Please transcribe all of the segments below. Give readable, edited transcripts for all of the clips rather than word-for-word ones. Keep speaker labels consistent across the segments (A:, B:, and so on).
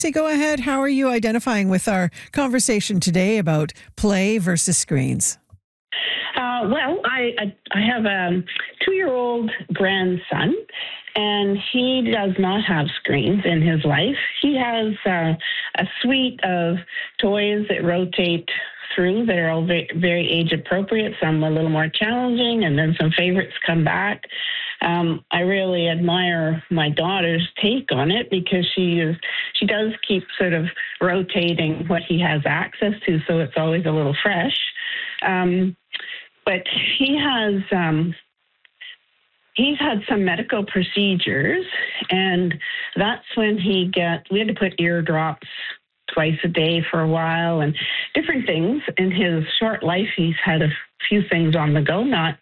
A: Go ahead. How are you identifying with our conversation today about play versus screens?
B: I have a 2-year-old grandson, and he does not have screens in his life. He has a suite of toys that rotate through that are all very, very age appropriate, some a little more challenging, and then some favorites come back. I really admire my daughter's take on it because she does keep sort of rotating what he has access to, so it's always a little fresh. But he's had some medical procedures, and that's when we had to put eardrops twice a day for a while and different things. In his short life, he's had a few things on the go, not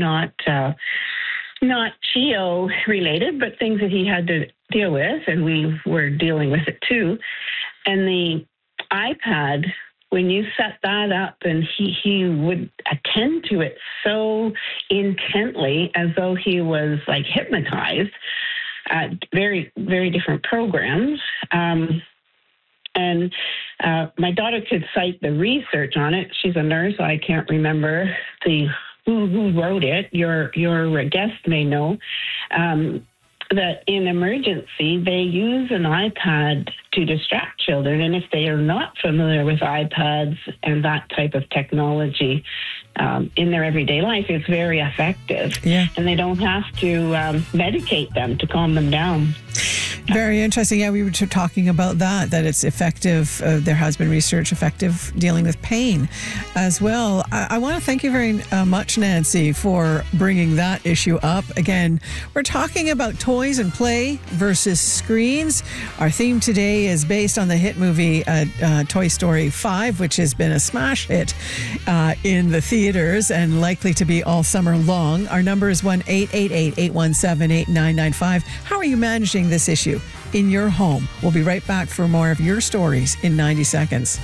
B: CHEO related, but things that he had to deal with, and we were dealing with it too. And the iPad, when you set that up, and he would attend to it so intently as though he was like hypnotized, very, very different programs. And my daughter could cite the research on it. She's a nurse, so I can't remember who wrote it. Your guest may know. That in emergency, they use an iPad to distract children. And if they are not familiar with iPads and that type of technology in their everyday life, it's very effective.
A: Yeah.
B: And they don't have to medicate them to calm them down.
A: Very interesting. Yeah, we were talking about that it's effective. There has been research effective dealing with pain as well. I want to thank you very much, Nancy, for bringing that issue up. Again, we're talking about toys and play versus screens. Our theme today is based on the hit movie Toy Story 5, which has been a smash hit in the theaters and likely to be all summer long. Our number is 1-888-817-8995. How are you managing this issue in your home? We'll be right back for more of your stories in 90 seconds.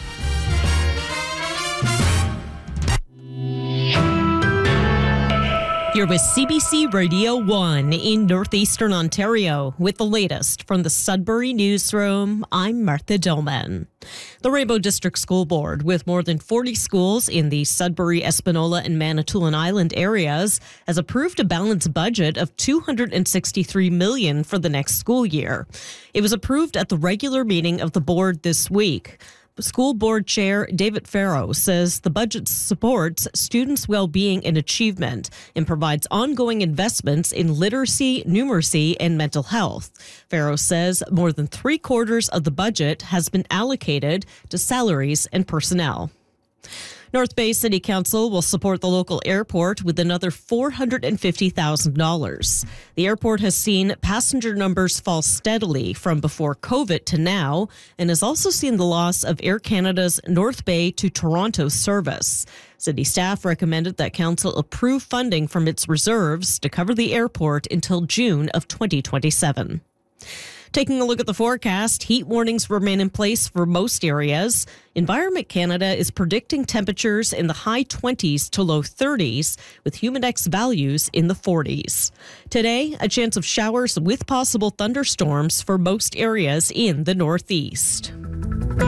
C: You're with CBC Radio 1 in Northeastern Ontario with the latest from the Sudbury Newsroom. I'm Martha Dillman. The Rainbow District School Board, with more than 40 schools in the Sudbury, Espanola, and Manitoulin Island areas, has approved a balanced budget of $263 million for the next school year. It was approved at the regular meeting of the board this week. School Board Chair David Farrow says the budget supports students' well-being and achievement and provides ongoing investments in literacy, numeracy, and mental health. Farrow says more than 3/4 of the budget has been allocated to salaries and personnel. North Bay City Council will support the local airport with another $450,000. The airport has seen passenger numbers fall steadily from before COVID to now and has also seen the loss of Air Canada's North Bay to Toronto service. City staff recommended that Council approve funding from its reserves to cover the airport until June of 2027. Taking a look at the forecast, heat warnings remain in place for most areas. Environment Canada is predicting temperatures in the high 20s to low 30s, with humidex values in the 40s. Today, a chance of showers with possible thunderstorms for most areas in the Northeast.